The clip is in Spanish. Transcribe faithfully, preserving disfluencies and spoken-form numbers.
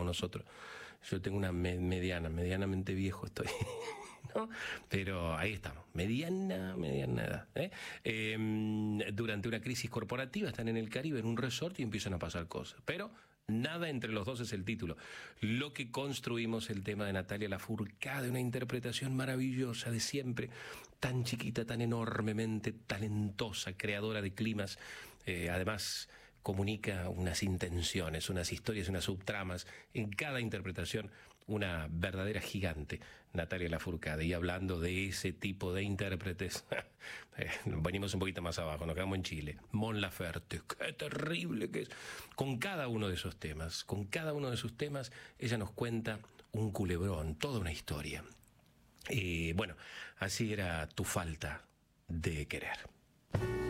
nosotros. Yo tengo una me mediana, medianamente viejo estoy, ¿no? Pero ahí estamos, mediana, mediana edad. ¿eh? Eh, durante una crisis corporativa están en el Caribe, en un resort, y empiezan a pasar cosas. Pero nada entre los dos es el título. Lo que construimos, el tema de Natalia Lafourcade, una interpretación maravillosa de siempre, tan chiquita, tan enormemente talentosa, creadora de climas, eh, además comunica unas intenciones, unas historias, unas subtramas, en cada interpretación una verdadera gigante, Natalia Lafourcade. Y hablando de ese tipo de intérpretes, eh, venimos un poquito más abajo, nos quedamos en Chile. Mon Laferte, qué terrible que es. Con cada uno de esos temas, con cada uno de sus temas, ella nos cuenta un culebrón, toda una historia. Y bueno, así era Tu falta de querer.